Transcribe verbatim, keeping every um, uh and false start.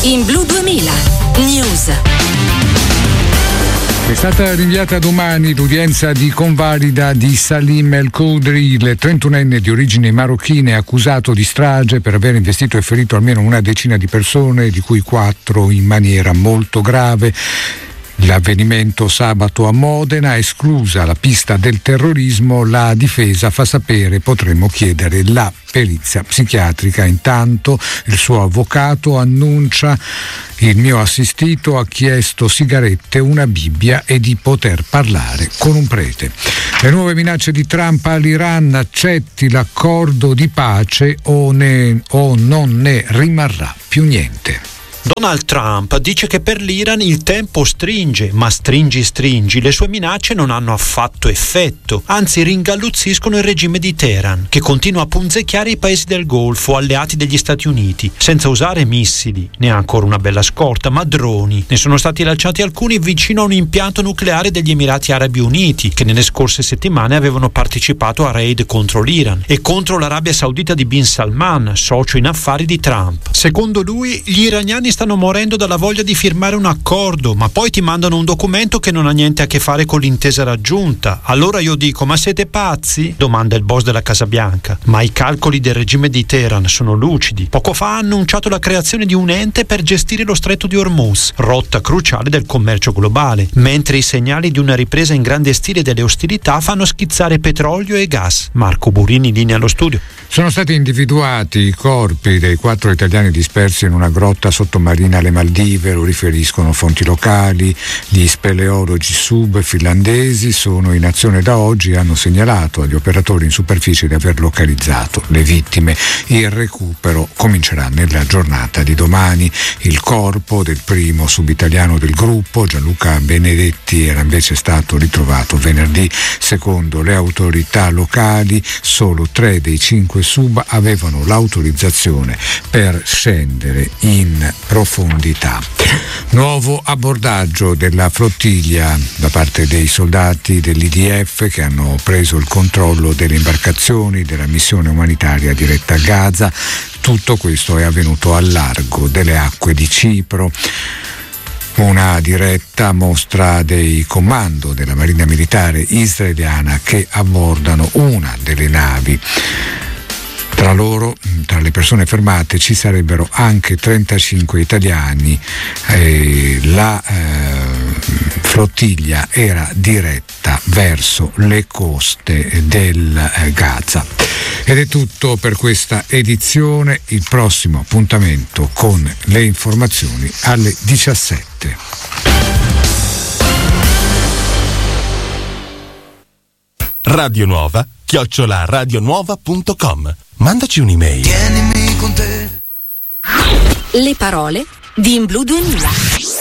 In Blu duemila News. È stata rinviata domani l'udienza di convalida di Salim El Khoudry, il trentunenne di origini marocchine accusato di strage per aver investito e ferito almeno una decina di persone, di cui quattro in maniera molto grave. L'avvenimento sabato a Modena, esclusa la pista del terrorismo, la difesa fa sapere potremmo chiedere la perizia psichiatrica. Intanto il suo avvocato annuncia: il mio assistito ha chiesto sigarette, una Bibbia e di poter parlare con un prete. Le nuove minacce di Trump all'Iran: accetti l'accordo di pace o, ne, o non ne rimarrà più niente. Donald Trump dice che per l'Iran il tempo stringe, ma stringi stringi, le sue minacce non hanno affatto effetto, anzi ringalluzziscono il regime di Teheran, che continua a punzecchiare i paesi del Golfo, alleati degli Stati Uniti, senza usare missili, né ancora una bella scorta, ma droni. Ne sono stati lanciati alcuni vicino a un impianto nucleare degli Emirati Arabi Uniti, che nelle scorse settimane avevano partecipato a raid contro l'Iran e contro l'Arabia Saudita di Bin Salman, socio in affari di Trump. Secondo lui, gli iraniani stanno morendo dalla voglia di firmare un accordo, ma poi ti mandano un documento che non ha niente a che fare con l'intesa raggiunta. Allora io dico: ma siete pazzi? Domanda il boss della Casa Bianca. Ma i calcoli del regime di Teheran sono lucidi. Poco fa ha annunciato la creazione di un ente per gestire lo stretto di Hormuz, rotta cruciale del commercio globale, mentre i segnali di una ripresa in grande stile delle ostilità fanno schizzare petrolio e gas. Marco Burini, linea allo studio. Sono stati individuati i corpi dei quattro italiani dispersi in una grotta sottomarina alle Maldive, lo riferiscono fonti locali. Gli speleologi sub finlandesi sono in azione da oggi e hanno segnalato agli operatori in superficie di aver localizzato le vittime. Il recupero comincerà nella giornata di domani. Il corpo del primo subitaliano del gruppo, Gianluca Benedetti, era invece stato ritrovato venerdì. Secondo le autorità locali, solo tre dei cinque sub avevano l'autorizzazione per scendere in profondità. Nuovo abbordaggio della flottiglia da parte dei soldati dell'I D F che hanno preso il controllo delle imbarcazioni della missione umanitaria diretta a Gaza. Tutto questo è avvenuto al largo delle acque di Cipro. Una diretta mostra dei comando della Marina Militare israeliana che abbordano una delle navi. Tra loro, tra le persone fermate, ci sarebbero anche trentacinque italiani. Eh, la eh, flottiglia era diretta verso le coste del eh, Gaza. Ed è tutto per questa edizione. Il prossimo appuntamento con le informazioni alle diciassette. Radio Nuova chiocciola radionuova punto com. Mandaci un'email. Le parole di In Blu duemila.